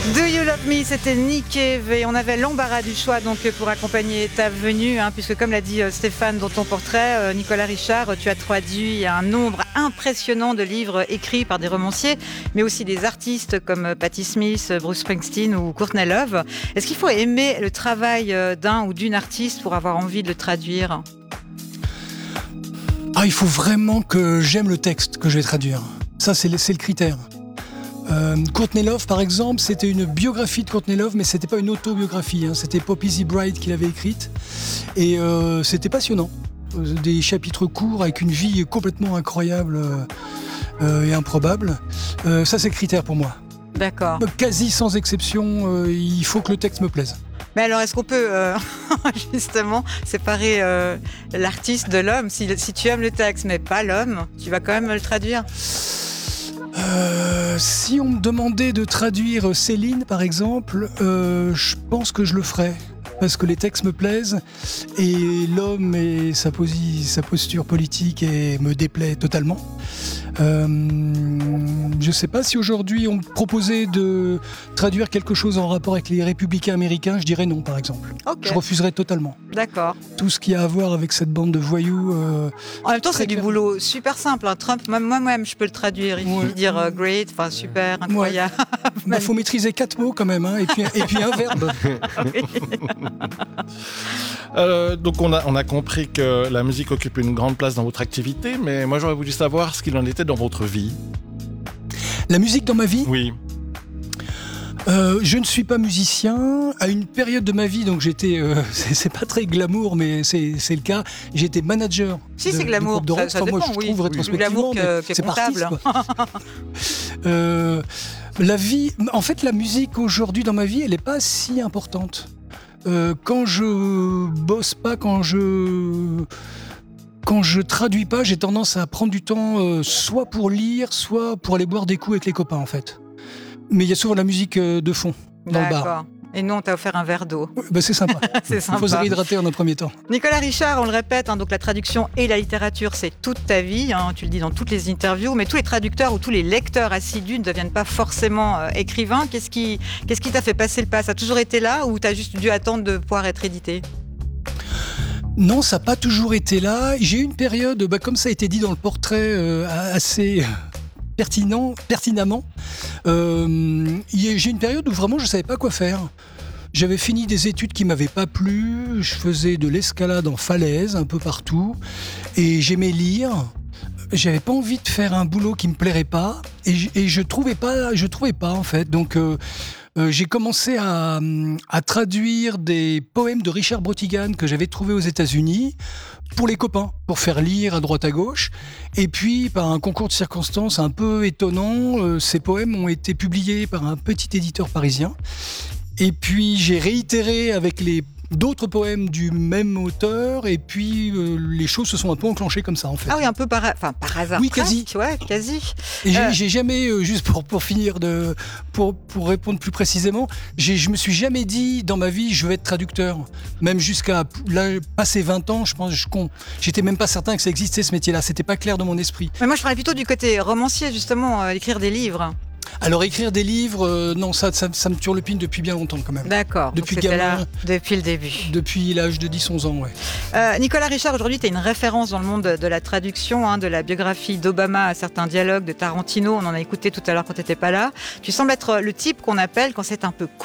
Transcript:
Do You Love Me, c'était Nick Cave et on avait l'embarras du choix donc pour accompagner ta venue, puisque comme l'a dit Stéphane dans ton portrait, Nicolas Richard, tu as traduit un nombre impressionnant de livres écrits par des romanciers, mais aussi des artistes comme Patti Smith, Bruce Springsteen ou Courtney Love. Est-ce qu'il faut aimer le travail d'un ou d'une artiste pour avoir envie de le traduire ? Il faut vraiment que j'aime le texte que je vais traduire. Ça, c'est le critère. Courtney Love, par exemple, c'était une biographie de Courtney Love, mais c'était pas une autobiographie. C'était Poppy Z. Bride qui l'avait écrite. Et c'était passionnant. Des chapitres courts avec une vie complètement incroyable et improbable. Ça, c'est le critère pour moi. D'accord. Quasi sans exception, il faut que le texte me plaise. Mais alors, est-ce qu'on peut justement séparer l'artiste de l'homme ? Si tu aimes le texte, mais pas l'homme, tu vas quand même le traduire ? Si on me demandait de traduire Céline, par exemple, je pense que je le ferais. Parce que les textes me plaisent et l'homme et sa posture politique me déplaît totalement. Je ne sais pas si aujourd'hui on me proposait de traduire quelque chose en rapport avec les républicains américains, je dirais non par exemple. Okay. Je refuserais totalement. D'accord. Tout ce qui a à voir avec cette bande de voyous. En même temps, c'est du boulot super simple. Trump, moi-même, je peux le traduire. Il suffit de dire great, super, incroyable. Il faut maîtriser 4 mots quand même, et puis un verbe. Donc on a compris que la musique occupe une grande place dans votre activité, mais moi j'aurais voulu savoir ce qu'il en était dans votre vie. La musique dans ma vie ? Oui. Je ne suis pas musicien. À une période de ma vie, donc j'étais, c'est pas très glamour, mais c'est le cas. J'étais manager. Si c'est glamour, de rock. ça dépend. Moi, je trouve rétrospectivement, glamour que c'est comptable. La vie, en fait, la musique aujourd'hui dans ma vie, elle n'est pas si importante. Quand je bosse pas, quand je traduis pas, j'ai tendance à prendre du temps soit pour lire, soit pour aller boire des coups avec les copains en fait. Mais il y a souvent la musique de fond dans le bar. Et nous, on t'a offert un verre d'eau. C'est sympa. C'est sympa. Il faut se réhydrater en un premier temps. Nicolas Richard, on le répète, donc la traduction et la littérature, c'est toute ta vie. Tu le dis dans toutes les interviews, mais tous les traducteurs ou tous les lecteurs assidus ne deviennent pas forcément écrivains. Qu'est-ce qui t'a fait passer le pas ? Ça a toujours été là ou t'as juste dû attendre de pouvoir être édité ? Non, ça n'a pas toujours été là. J'ai eu une période, comme ça a été dit dans le portrait, assez pertinemment. J'ai une période où vraiment je ne savais pas quoi faire. J'avais fini des études qui ne m'avaient pas plu. Je faisais de l'escalade en falaise un peu partout. Et j'aimais lire. J'avais pas envie de faire un boulot qui me plairait pas. Et je trouvais pas en fait. Donc j'ai commencé à traduire des poèmes de Richard Brautigan que j'avais trouvés aux États-Unis pour les copains, pour faire lire à droite à gauche. Et puis, par un concours de circonstances un peu étonnant, ces poèmes ont été publiés par un petit éditeur parisien. Et puis, j'ai réitéré avec d'autres poèmes du même auteur, et puis les choses se sont un peu enclenchées comme ça en fait. Ah oui, un peu par hasard. Oui, quasi. Ouais, quasi. Et j'ai jamais, juste pour finir, pour répondre plus précisément, je me suis jamais dit dans ma vie je vais être traducteur. Même jusqu'à là, passer 20 ans, je pense, j'étais même pas certain que ça existait ce métier-là. C'était pas clair dans mon esprit. Mais moi je parlais plutôt du côté romancier justement, écrire des livres. Alors écrire des livres, non, ça me turlupine depuis bien longtemps quand même. D'accord. Depuis gamin. Là, depuis le début. Depuis l'âge de 10-11 ans, ouais. Nicolas Richard, aujourd'hui tu es une référence dans le monde de la traduction, de la biographie d'Obama à certains dialogues, de Tarantino, on en a écouté tout à l'heure quand tu n'étais pas là. Tu sembles être le type qu'on appelle, quand c'est un peu